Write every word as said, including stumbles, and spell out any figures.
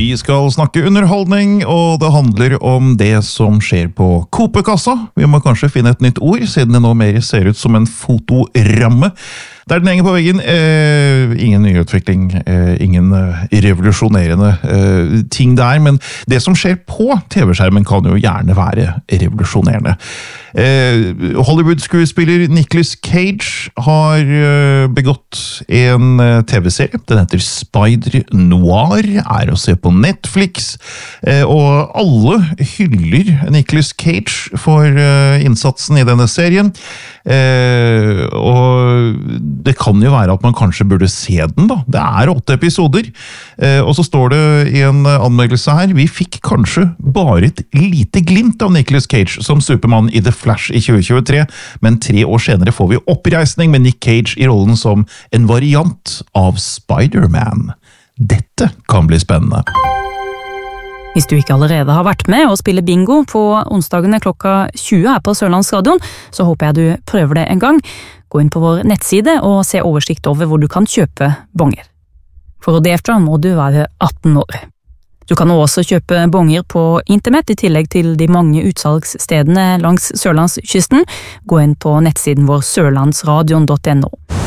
Vi skal snakke underholdning, og det handler om det som skjer på Coop-kassa. Vi må kanskje finne et nytt ord, siden det nå mer ser ut som en fotoramme. Der den henger på veggen, eh, ingen nyutvikling, eh, ingen eh, revolusjonerende eh, ting der, men det som skjer på tv-skjermen kan jo gjerne være revolusjonerende. Eh, Hollywood-skuespiller Nicolas Cage har eh, begått en eh, tv-serie. Den heter Spider Noir, er å se på Netflix, eh, og alle hyller Nicolas Cage for eh, innsatsen i denne serien. Eh, og det kan jo være at man kanskje burde se den da. Det er åtte episoder, eh, og så står det i en anmeldelse her, vi fikk kanskje bare et lite glimt av Nicolas Cage som Superman i The Flash i tjue tjuetre, men tre år senere får vi oppreisning med Nick Cage i rollen som en variant av Spider-Man. Dette kan bli spennende. Hvis du ikke allerede har vært med og spiller bingo på onsdagene klokka tjue her på Sørlandsradion, så håper jeg du prøver det en gang. Gå inn på vår nettside og se oversikt over hvor du kan kjøpe bonger. For å delta må du være atten år. Du kan også kjøpe bonger på internett i tillegg til de mange utsalgsstedene langs Sørlandskysten. Gå inn på nettsiden vår sørlandsradion punktum no.